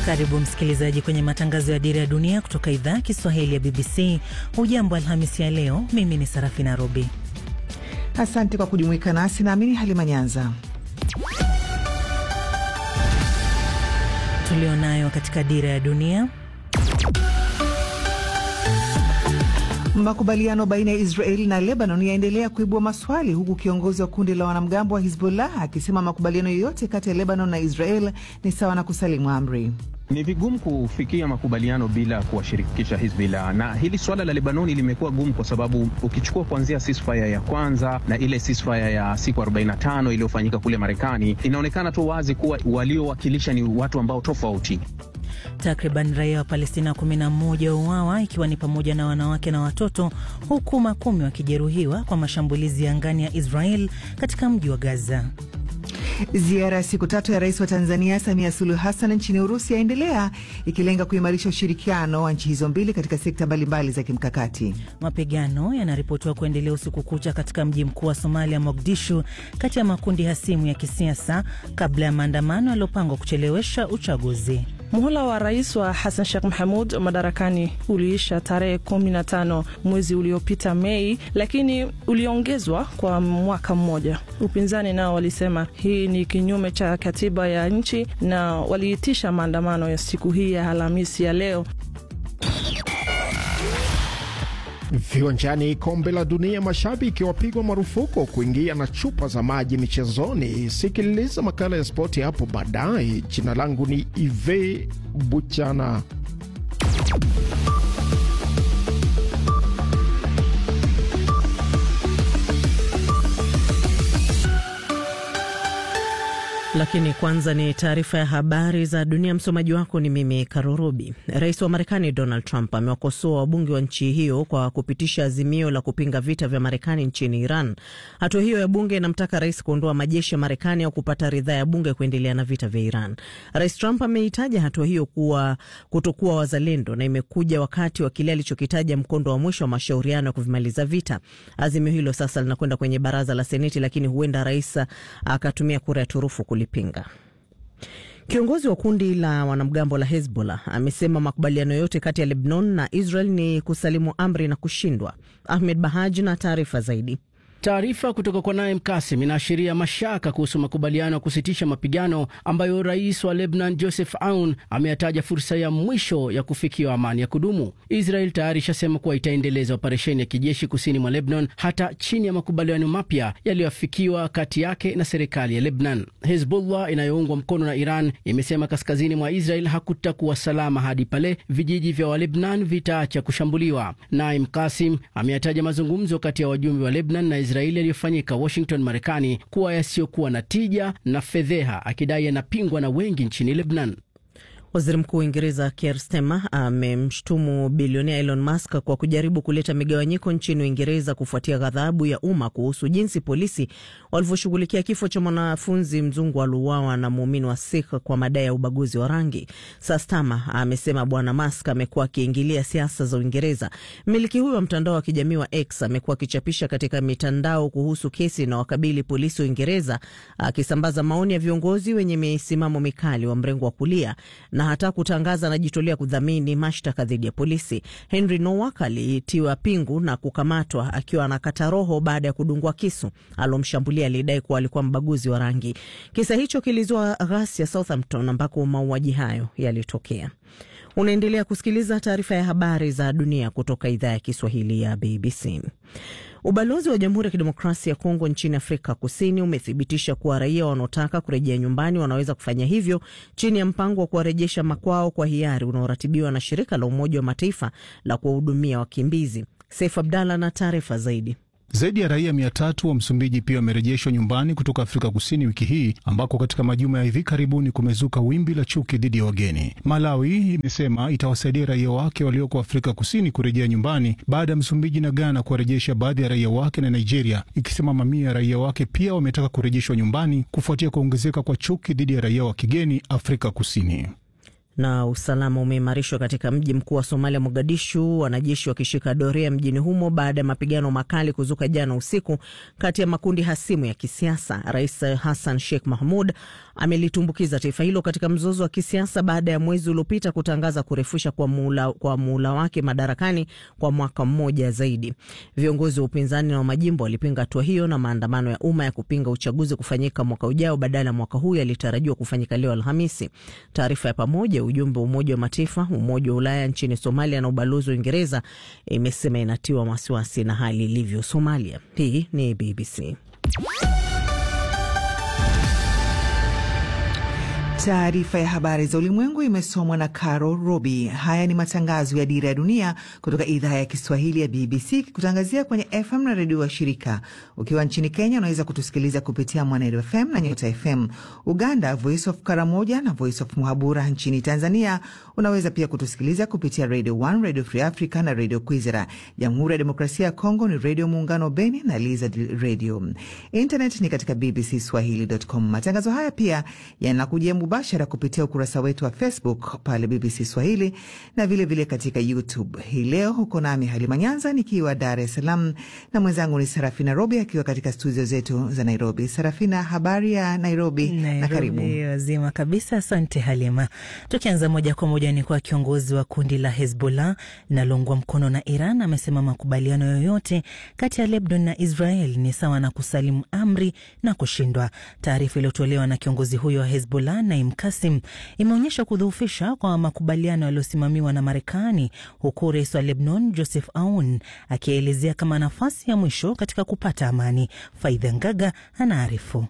Karibu msikilizaji kwenye matangazo ya Dira ya Dunia kutoka idhaa Kiswahili ya BBC. Hujambo Alhamisi ya leo, mimi ni Sarafina Robi. Asante kwa kujumuika nasi, naamini Halima Nyanza. Tulionayo katika Dira ya Dunia: makubaliano baina ya Israeli na Lebanon yaendelea kuibua maswali, huku kiongozi wa kundi la wanamgambo wa Hezbollah akisema makubaliano yoyote kati ya Lebanon na Israel ni sawa na kusalimu amri. Ni vigumu kufikia makubaliano bila kuwashirikisha Hezbollah, na hili swala la Lebanoni limekuwa gumu kwa sababu ukichukua kuanzia ceasefire ya kwanza na ile ceasefire ya siku 45 iliyofanyika kule Marekani, inaonekana tu wazi kuwa waliowakilisha ni watu ambao tofauti. Takriban raia wa Palestina 11 wauawa, ikiwa ni pamoja na wanawake na watoto, huku makumi wakijeruhiwa kwa mashambulizi ya angani ya Israel katika mji wa Gaza. Ziara ya siku 3 ya rais wa Tanzania Samia Suluhu Hassan nchini Urusi yaendelea, ikilenga kuimarisha ushirikiano wa nchi hizo mbili katika sekta mbalimbali za kimkakati. Mapigano yanaripotiwa kuendelea usiku kucha katika mji mkuu wa Somalia, Mogadishu, kati ya makundi hasimu ya kisiasa kabla ya maandamano yaliyopangwa kuchelewesha uchaguzi. Muhula wa rais wa Hassan Sheikh Mohamud madarakani uliisha tarehe 15 mwezi uliopita Mei, lakini uliongezwa kwa mwaka mmoja. Upinzani nao walisema hii ni kinyume cha katiba ya nchi na waliitisha maandamano ya siku hii ya Alhamisi ya leo. Viwanjani, kombe la dunia, mashabiki wapigwa marufuku kuingia na chupa za maji michezoni. Sikiliza makala ya spoti hapo baadaye. Jina langu ni Ive Buchana. Lakini kwanza ni taarifa ya habari za dunia. Msomaji wako ni mimi Karorobi. Rais wa Marekani Donald Trump amewakosoa wabunge wa nchi hiyo kwa kupitisha azimio la kupinga vita vya Marekani nchini Iran. Hatua hiyo ya bunge inamtaka rais kuondoa majeshi ya Marekani au kupata ridhaa ya bunge kuendelea na vita vya Iran. Rais Trump ameitaja hatua hiyo kuwa kutokuwa wazalendo na imekuja wakati wa kile alichokitaja mkondo wa mwisho wa mashauriano ya kuvimaliza vita. Azimio hilo sasa linakwenda kwenye baraza la Seneti, lakini huenda rais akatumia kura ya turufu kulipinga. Kiongozi wa kundi la wanamgambo la Hezbollah amesema makubaliano yote kati ya Lebanon na Israel ni kusalimu amri na kushindwa. Ahmed Bahaji na taarifa zaidi. Taarifa kutoka kwa Naim Kasim inaashiria mashaka kuhusu makubaliano ya kusitisha mapigano ambayo rais wa Lebanon Joseph Aoun ameyataja fursa ya mwisho ya kufikia amani ya kudumu. Israel tayari ishasema kuwa itaendeleza operesheni ya kijeshi kusini mwa Lebanon hata chini ya makubaliano mapya yaliyoafikiwa kati yake na serikali ya Lebanon. Hezbollah inayoungwa mkono na Iran imesema kaskazini mwa Israel hakutakuwa salama hadi pale vijiji vya wa Lebanon vitaacha kushambuliwa. Naim Kasim ameyataja mazungumzo kati ya wajumbe wa Lebanon na Israeli yaliyofanyika Washington, Marekani kuwa yasiyokuwa na tija na fedheha, akidai yanapingwa na wengi nchini Lebanon. Waziri Mkuu wa Uingereza Keir Starmer amemshtumu bilionea Elon Musk kwa kujaribu kuleta migawanyiko nchini Uingereza kufuatia ghadhabu ya umma kuhusu jinsi polisi walivyoshughulikia kifo cha mwanafunzi mzungu aliuawa na muumini wa Sikh kwa madai ya ubaguzi wa rangi. Starmer amesema Bwana Musk amekuwa akiingilia siasa za Uingereza. Mmiliki huyo wa mtandao wa kijamii wa X amekuwa akichapisha katika mitandao kuhusu kesi na wakabili polisi wa Uingereza, akisambaza maoni ya viongozi wenye misimamo mikali wa mrengo wa kulia na hata kutangaza anajitolea kudhamini mashtaka dhidi ya polisi. Henry Nowak alitiwa pingu na kukamatwa akiwa anakata roho baada ya kudungwa kisu. Alomshambulia alidai kuwa alikuwa mbaguzi wa rangi. Kisa hicho kilizua ghasia Southampton ambako mauaji hayo yalitokea. Unaendelea kusikiliza taarifa ya habari za dunia kutoka idhaa ya Kiswahili ya BBC. Ubalozi wa Jamhuri ya Kidemokrasia ya Kongo nchini Afrika Kusini umethibitisha kuwa raia wanaotaka kurejea nyumbani wanaweza kufanya hivyo chini ya mpango wa kuwarejesha makwao kwa hiari unaoratibiwa na shirika la Umoja wa Mataifa la kuwahudumia wakimbizi. Saif Abdalla na taarifa zaidi. Zaidi ya raia 300 wa Msumbiji pia wamerejeshwa nyumbani kutoka Afrika Kusini wiki hii, ambako katika majuma ya hivi karibuni kumezuka wimbi la chuki dhidi ya wageni. Malawi imesema itawasaidia raia wake walioko Afrika Kusini kurejea nyumbani baada ya Msumbiji na Ghana kuwarejesha baadhi ya raia wake, na Nigeria ikisema mamia ya raia wake pia wametaka kurejeshwa nyumbani kufuatia kuongezeka kwa chuki dhidi ya raia wa kigeni Afrika Kusini. Na usalama umeimarishwa katika mji mkuu wa Somalia, Mogadishu, wanajeshi wakishika doria mjini humo baada ya mapigano makali kuzuka jana usiku kati ya makundi hasimu ya kisiasa. Rais Hassan Sheikh Mahmud amelitumbukiza taifa hilo katika mzozo wa kisiasa baada ya mwezi uliopita kutangaza kurefusha kwa muhula wake madarakani kwa mwaka mmoja zaidi. Viongozi wa upinzani na wa majimbo walipinga hatua hiyo, na maandamano ya umma ya kupinga uchaguzi kufanyika mwaka ujao badala ya mwaka huu yalitarajiwa kufanyika leo Alhamisi. Taarifa ya pamoja ujumbe wa Umoja wa Mataifa, Umoja wa Ulaya nchini Somalia na ubalozi wa Uingereza imesema inatiwa wasiwasi na hali ilivyo Somalia. Hii ni BBC. Taarifa ya habari za ulimwengu imesomwa na Caro Robi. Haya ni matangazo ya Dira ya Dunia kutoka idhaa ya Kiswahili ya BBC, kutangazia kwenye FM na redio wa shirika. Ukiwa nchini Kenya unaweza kutusikiliza kupitia Mwanedo FM na Nyota FM. Uganda, Voice of Karamoja na Voice of Muhabura. Nchini Tanzania unaweza pia kutusikiliza kupitia Radio 1, Radio Free Africa na Radio Kwizera. Jamhuri ya Demokrasia ya Kongo ni Radio Muungano Beni na Lizard Radio. Internet ni katika bbcswahili.com. Matangazo haya pia yanakujia mubashara kupitia ukurasa wetu wa Facebook pale BBC Swahili na vile katika YouTube. Hii leo huko nami Halima Nyanza nikiwa Dar es Salaam na mwenzangu ni Sarafina Robi akiwa katika studio zetu za Nairobi. Sarafina, habari ya Nairobi na karibu. Wazima kabisa, asante Halima. Tukianza moja kwa moja ni kwa kiongozi wa kundi la Hezbollah linaloungwa mkono na Iran amesema makubaliano yoyote kati ya Lebanon na Israel ni sawa na kusalimu amri na kushindwa. Taarifa iliyotolewa na kiongozi huyo wa Hezbollah Naim Kasim imeonyesha kudhoofisha kwa makubaliano yaliyosimamiwa na Marekani, huku rais wa Lebanon Joseph Aoun akielezea kama nafasi ya mwisho katika kupata amani. Faidha Ngaga anaarifu.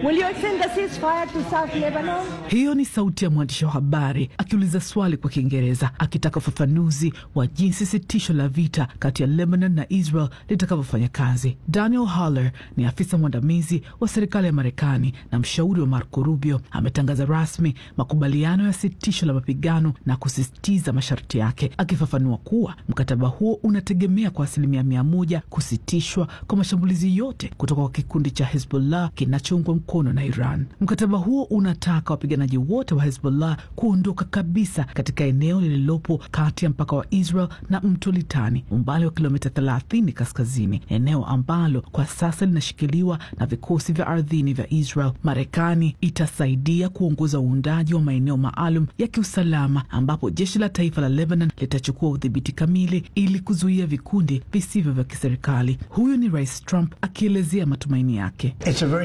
Hiyo ni sauti ya mwandishi wa habari akiuliza swali kwa Kiingereza akitaka ufafanuzi wa jinsi sitisho la vita kati ya Lebanon na Israel litakavyofanya kazi. Daniel Haller ni afisa mwandamizi wa serikali ya Marekani na mshauri wa Marco Rubio, ametangaza rasmi makubaliano ya sitisho la mapigano na kusisitiza masharti yake, akifafanua kuwa mkataba huo unategemea kwa 100% kusitishwa kwa mashambulizi yote kutoka kwa kikundi cha Hezbollah kinachoungwa mkono na Iran. Mkataba huo unataka wapiganaji wote wa Hezbollah kuondoka kabisa katika eneo lililopo kati ya mpaka wa Israel na mto Litani, umbali wa kilomita 30 kaskazini, eneo ambalo kwa sasa linashikiliwa na vikosi vya ardhini vya Israel. Marekani itasaidia kuongoza uundaji wa maeneo maalum ya kiusalama ambapo jeshi la taifa la Lebanon litachukua udhibiti kamili ili kuzuia vikundi visivyo vya kiserikali. Huyu ni Rais Trump akielezea matumaini yake.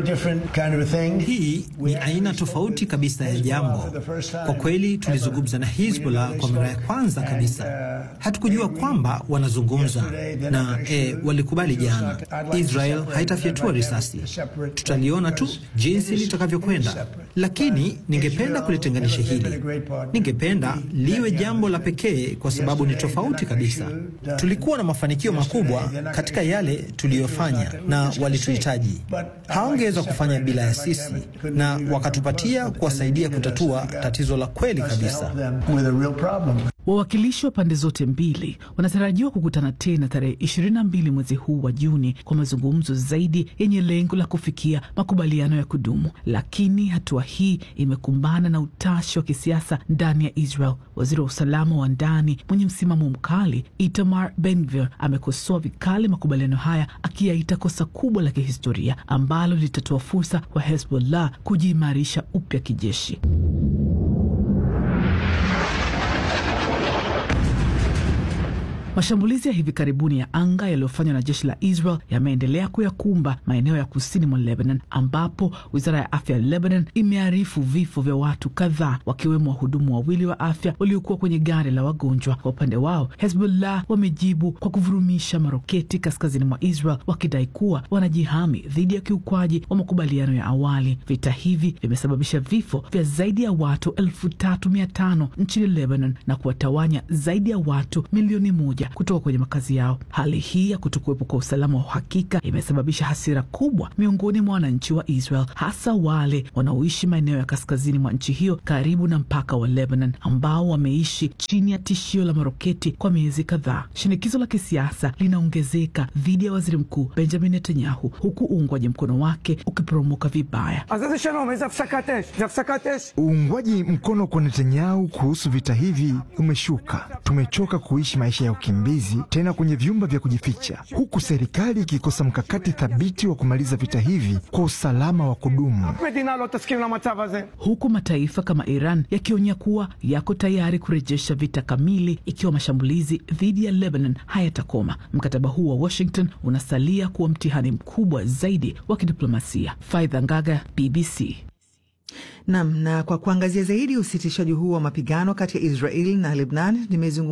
Hii ni aina tofauti kabisa ya jambo. Kwa kweli tulizungumza na Hezbollah kwa mara ya kwanza kabisa. Hatukujua kwamba wanazungumza na walikubali jana. Israel haitafyatua risasi. Tutaliona tu jinsi litakavyokwenda. Lakini ningependa kulitenganisha hili. Ningependa liwe jambo la pekee kwa sababu ni tofauti kabisa. Tulikuwa na mafanikio makubwa katika yale tuliyofanya na walituhitaji. Hawangeweza kufanya bila ya sisi, na wakatupatia kuwasaidia kutatua tatizo la kweli kabisa. Wawakilishi wa pande zote mbili wanatarajiwa kukutana tena tarehe 22 mwezi huu wa Juni kwa mazungumzo zaidi yenye lengo la kufikia makubaliano ya kudumu. Lakini hatua hii imekumbana na utashi wa kisiasa ndani ya Israel. Waziri wa usalama wa ndani mwenye msimamo mkali Itamar Ben-Gvir amekosoa vikali makubaliano haya, akiyaita kosa kubwa la kihistoria ambalo litatoa fursa kwa Hezbollah kujiimarisha upya kijeshi. Mashambulizi ya hivi karibuni ya anga yaliyofanywa na jeshi la Israel yameendelea kuyakumba maeneo ya kusini mwa Lebanon, ambapo wizara ya afya ya Lebanon imearifu vifo vya watu kadhaa, wakiwemo wahudumu wawili wa afya waliokuwa kwenye gari la wagonjwa. Kwa upande wao, Hezbollah wamejibu kwa kuvurumisha maroketi kaskazini mwa Israel, wakidai kuwa wanajihami dhidi ya kiukwaji wa makubaliano ya awali. Vita hivi vimesababisha vifo vya zaidi ya watu 3,500 nchini Lebanon na kuwatawanya zaidi ya watu milioni 1 kutoka kwenye makazi yao. Hali hii ya kutokuwepo kwa usalama wa uhakika imesababisha hasira kubwa miongoni mwa wananchi wa Israel, hasa wale wanaoishi maeneo ya kaskazini mwa nchi hiyo karibu na mpaka wa Lebanon, ambao wameishi chini ya tishio la maroketi kwa miezi kadhaa. Shinikizo la kisiasa linaongezeka dhidi ya waziri mkuu Benjamin Netanyahu, huku uungwaji mkono wake ukiporomoka vibaya. Uungwaji mkono kwa Netanyahu kuhusu vita hivi umeshuka. Tumechoka kuishi maisha ya ukimbizi tena kwenye vyumba vya kujificha, huku serikali ikikosa mkakati thabiti wa kumaliza vita hivi kwa usalama wa kudumu. Huku mataifa kama Iran yakionya kuwa yako tayari kurejesha vita kamili ikiwa mashambulizi dhidi ya Lebanon hayatakoma. Mkataba huu wa Washington unasalia kuwa mtihani mkubwa zaidi wa kidiplomasia. Faidha Ngaga, BBC. Na kwa kuangazia zaidi usitishaji huu wa mapigano kati ya Israel na Lebanon,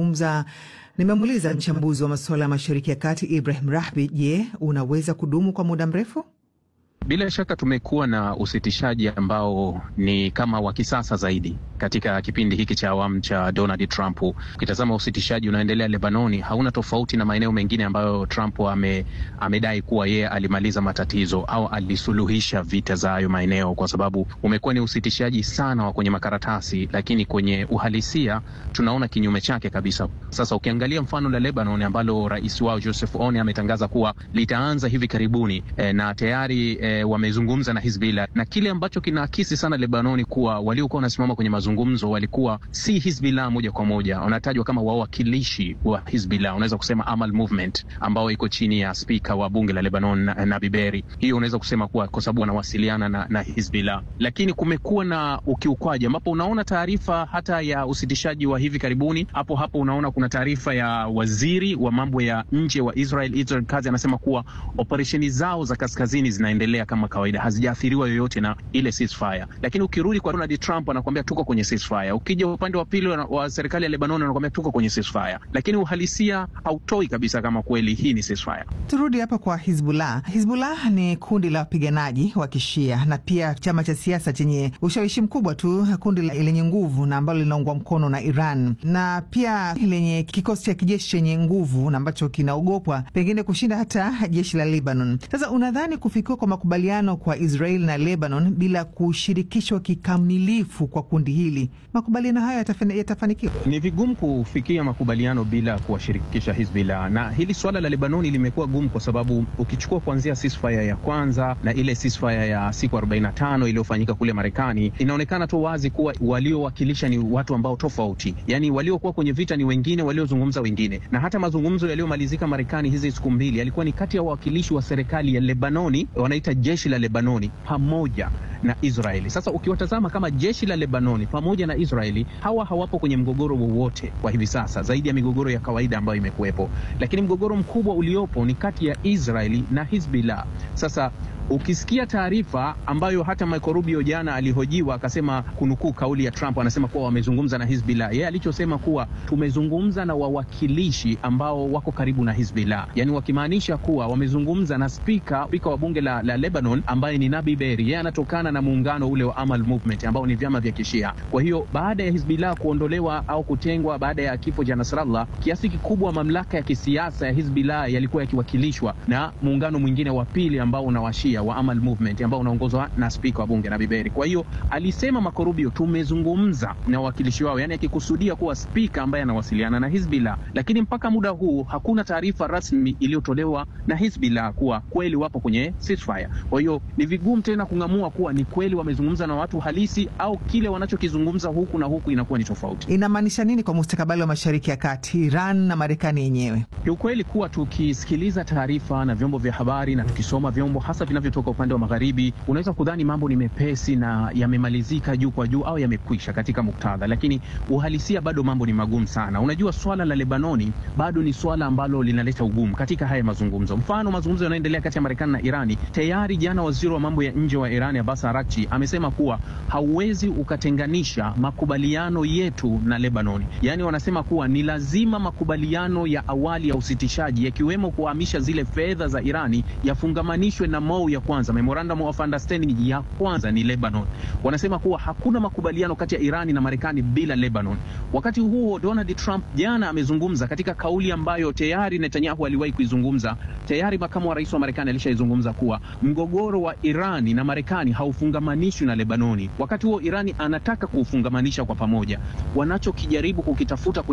nimemuuliza mchambuzi wa masuala ya Mashariki ya Kati Ibrahim Rahbi, je, unaweza kudumu kwa muda mrefu? Bila shaka tumekuwa na usitishaji ambao ni kama wa kisasa zaidi katika kipindi hiki cha awamu cha Donald Trump. Ukitazama usitishaji unaendelea Lebanoni, hauna tofauti na maeneo mengine ambayo Trump amedai kuwa yeye alimaliza matatizo au alisuluhisha vita za hayo maeneo, kwa sababu umekuwa ni usitishaji sana wa kwenye makaratasi, lakini kwenye uhalisia tunaona kinyume chake kabisa. Sasa ukiangalia mfano la Lebanon ambalo rais wao Joseph Aoun ametangaza kuwa litaanza hivi karibuni na tayari wamezungumza na Hizbullah, na kile ambacho kinaakisi sana Lebanoni kuwa waliokuwa wanasimama kwenye mazungumzo walikuwa si Hizbullah moja kwa moja, wanatajwa kama wawakilishi wa Hizbullah, unaweza kusema Amal Movement ambao iko chini ya spika wa bunge la Lebanon Nabi Berri. Hiyo unaweza kusema kuwa kwa sababu wanawasiliana na Hizbullah, lakini kumekuwa na ukiukwaji ambapo unaona taarifa hata ya usitishaji wa hivi karibuni. Hapo unaona kuna taarifa ya waziri wa mambo ya nje wa Israel Katz anasema kuwa operesheni zao za kaskazini zinaendelea kama kawaida, hazijaathiriwa yoyote na ile ceasefire. Lakini ukirudi kwa Donald Trump anakuambia tuko kwenye ceasefire. Ukija upande wa pili wa serikali ya Lebanon anakuambia tuko kwenye ceasefire. Lakini uhalisia hautoi kabisa kama kweli hii ni ceasefire. Turudi hapa kwa Hizbullah. Hizbullah ni kundi la wapiganaji wa Kishia na pia chama cha siasa chenye ushawishi mkubwa tu, kundi lenye nguvu na ambalo linaungwa mkono na Iran, na pia lenye kikosi cha kijeshi chenye nguvu na ambacho kinaogopwa pengine kushinda hata jeshi la Lebanon. Sasa unadhani kufikiwa kwa makubaliano kwa Israel na Lebanon bila kushirikishwa kikamilifu kwa kundi hili, makubaliano haya yatafanikiwa? Ni vigumu kufikia makubaliano bila kuwashirikisha Hizbullah, na hili swala la Lebanoni limekuwa gumu kwa sababu ukichukua kuanzia ceasefire ya kwanza na ile ceasefire ya siku 45 iliyofanyika kule Marekani, inaonekana tu wazi kuwa waliowakilisha ni watu ambao tofauti. Yani waliokuwa kwenye vita ni wengine, waliozungumza wengine, na hata mazungumzo yaliyomalizika Marekani hizi siku mbili yalikuwa ni kati ya wawakilishi wa serikali ya Lebanoni, wanaita jeshi la Lebanoni, pamoja na Israeli. Sasa ukiwatazama kama jeshi la Lebanoni pamoja na Israeli, hawapo kwenye mgogoro wowote kwa hivi sasa zaidi ya migogoro ya kawaida ambayo imekuwepo, lakini mgogoro mkubwa uliopo ni kati ya Israeli na Hizbullah. Sasa ukisikia taarifa ambayo hata Marco Rubio jana alihojiwa akasema, kunukuu kauli ya Trump, anasema kuwa wamezungumza na Hizbullah. Yeye alichosema kuwa tumezungumza na wawakilishi ambao wako karibu na Hizbullah, yani wakimaanisha kuwa wamezungumza na spika wa bunge la Lebanon ambaye ni Nabi Berri. Yeye anatokana na muungano ule wa Amal Movement ambao ni vyama vya Kishia. Kwa hiyo baada ya Hizbullah kuondolewa au kutengwa baada ya kifo cha Nasrallah, kiasi kikubwa mamlaka ya kisiasa ya Hizbullah yalikuwa yakiwakilishwa na muungano mwingine wa pili ambao unawashia wa Amal Movement ambao unaongozwa na spika wa bunge Nabi Berri. Kwa hiyo alisema Marco Rubio, tumezungumza na wawakilishi wao, yani akikusudia kuwa spika ambaye anawasiliana na Hizbullah, lakini mpaka muda huu hakuna taarifa rasmi iliyotolewa na Hizbullah kuwa kweli wapo kwenye ceasefire. Kwa hiyo ni vigumu tena kung'amua kuwa ni kweli wamezungumza na watu halisi au kile wanachokizungumza huku na huku inakuwa ni tofauti. Inamaanisha nini kwa mustakabali wa Mashariki ya Kati, Iran na Marekani yenyewe? Kiukweli kuwa tukisikiliza taarifa na vyombo vya habari na tukisoma vyombo hasa vinavyotoka upande wa magharibi, unaweza kudhani mambo ni mepesi na yamemalizika juu kwa juu au yamekwisha katika muktadha, lakini uhalisia bado mambo ni magumu sana. Unajua, swala la Lebanoni bado ni swala ambalo linaleta ugumu katika haya mazungumzo. Mfano, mazungumzo yanaendelea kati ya Marekani na Irani. Tayari jana waziri wa mambo ya nje wa Irani Abbas Araghchi amesema kuwa hauwezi ukatenganisha makubaliano yetu na Lebanoni. Yani wanasema kuwa ni lazima makubaliano ya awali ya usitishaji, yakiwemo kuhamisha zile fedha za Irani, yafungamanishwe na MOU ya ya kwanza, Memorandum of Understanding ya kwanza ni Lebanon. Wanasema kuwa hakuna makubaliano kati ya Irani na Marekani bila Lebanon. Wakati huo Donald Trump jana amezungumza katika kauli ambayo tayari Netanyahu aliwahi kuizungumza. Tayari makamu wa rais wa Marekani alishaizungumza kuwa mgogoro wa Irani na Marekani haufungamanishwi na Lebanoni. Wakati huo Irani anataka kuufungamanisha kwa pamoja. Wanachokijaribu kukitafuta